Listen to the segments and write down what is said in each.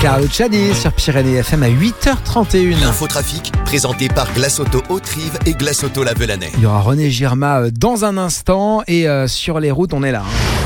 Carlo Luciani sur Pyrénées FM à 8h31. L'infotrafic présenté par Glace Auto Haute-Rive et Glace Auto La Velanais. Il y aura René Girma dans un instant et sur les routes on est là.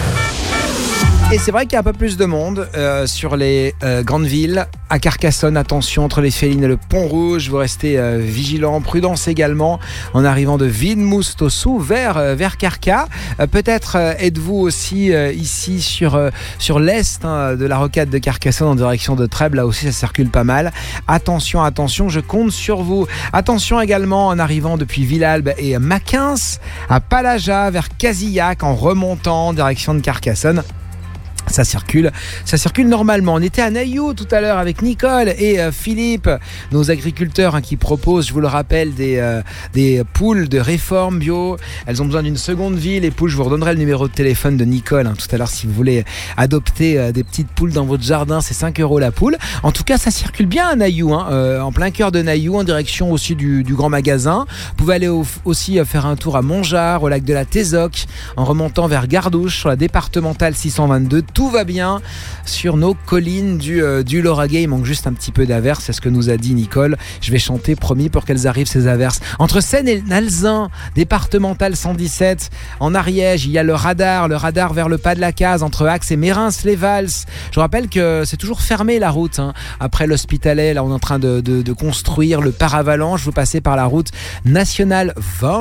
Et c'est vrai qu'il y a un peu plus de monde sur les grandes villes. À Carcassonne, attention, entre les Félines et le Pont-Rouge, vous restez vigilants, prudence également en arrivant de Villemoustossou vers Carca. Peut-être êtes-vous aussi ici sur l'est de la rocade de Carcassonne en direction de Trèbes. Là aussi, ça circule pas mal. Attention, je compte sur vous. Attention également en arrivant depuis Villalbe et Maquins, à Palaja vers Casillac en remontant en direction de Carcassonne. Ça circule normalement. On était à Nailloux tout à l'heure avec Nicole et Philippe, nos agriculteurs qui proposent, je vous le rappelle, des poules de réforme bio. Elles ont besoin d'une seconde vie, les poules. Je vous redonnerai le numéro de téléphone de Nicole tout à l'heure si vous voulez adopter des petites poules dans votre jardin. C'est 5 € la poule. En tout cas, ça circule bien à Nailloux, en plein cœur de Nailloux, en direction aussi du grand magasin. Vous pouvez aller aussi faire un tour à Montjard, au lac de la Tézoc, en remontant vers Gardouche sur la départementale 622. Tout va bien sur nos collines du Lauragais. Il manque juste un petit peu d'averses, c'est ce que nous a dit Nicole. Je vais chanter, promis, pour qu'elles arrivent ces averses. Entre Seine et Nalzin, départementale 117, en Ariège, il y a le radar vers le pas de la case, entre Axe et Mérins-les-Vals. Je rappelle que c'est toujours fermé la route. Après l'Hospitalet, là on est en train de construire le paravalanche. Vous passez par la route nationale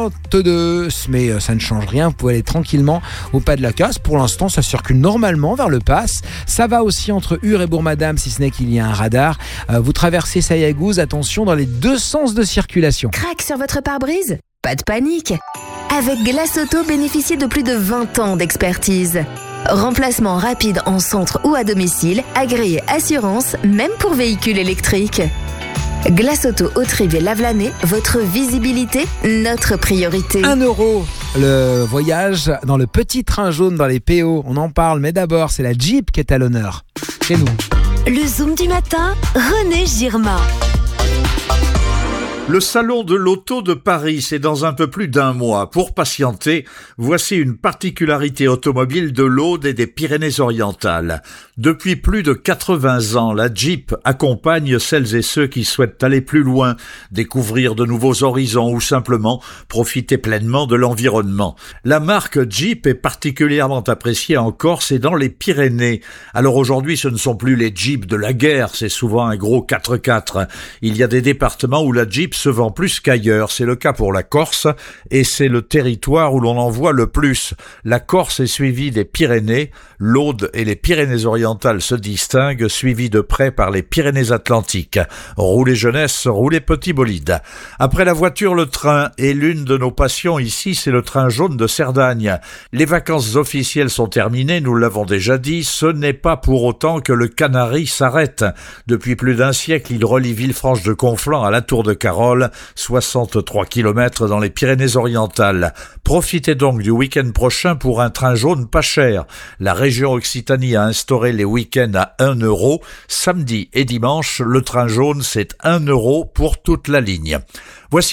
22, mais ça ne change rien. Vous pouvez aller tranquillement au pas de la case. Pour l'instant, ça circule normalement vers le Pass. Ça va aussi entre Ur et Bourg-Madame, si ce n'est qu'il y a un radar. Vous traversez Sayagouz, attention dans les deux sens de circulation. Crac sur votre pare-brise ? Pas de panique. Avec Glace Auto, bénéficiez de plus de 20 ans d'expertise. Remplacement rapide en centre ou à domicile, agréé assurance, même pour véhicules électriques. Glace Auto Haute-Rive et La Velanais, votre visibilité, notre priorité. 1 € le voyage dans le petit train jaune dans les PO. On en parle, mais d'abord, c'est la Jeep qui est à l'honneur chez nous. Le Zoom du matin, René Girma. Le salon de l'auto de Paris, c'est dans un peu plus d'un mois. Pour patienter, voici une particularité automobile de l'Aude et des Pyrénées-Orientales. Depuis plus de 80 ans, la Jeep accompagne celles et ceux qui souhaitent aller plus loin, découvrir de nouveaux horizons ou simplement profiter pleinement de l'environnement. La marque Jeep est particulièrement appréciée en Corse et dans les Pyrénées. Alors aujourd'hui, ce ne sont plus les Jeeps de la guerre, c'est souvent un gros 4x4. Il y a des départements où la Jeep se vend plus qu'ailleurs. C'est le cas pour la Corse et c'est le territoire où l'on en voit le plus. La Corse est suivie des Pyrénées, l'Aude et les Pyrénées-Orientales se distinguent, suivies de près par les Pyrénées-Atlantiques. Rouler jeunesse, rouler petit bolide. Après la voiture, le train est l'une de nos passions ici, c'est le train jaune de Cerdagne. Les vacances officielles sont terminées, nous l'avons déjà dit, ce n'est pas pour autant que le Canari s'arrête. Depuis plus d'un siècle, il relie Villefranche-de-Conflans à la Tour de Carole, 63 km dans les Pyrénées-Orientales. Profitez donc du week-end prochain pour un train jaune pas cher. La région Occitanie a instauré les week-ends à 1 €. Samedi et dimanche, le train jaune, c'est 1 € pour toute la ligne. Voici